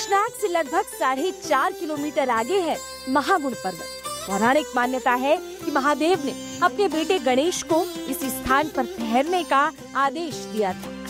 शेषनाग से लगभग 4.5 किलोमीटर आगे है महागुण पर्वत। पौराणिक मान्यता है कि महादेव ने अपने बेटे गणेश को इस स्थान पर ठहरने का आदेश दिया था।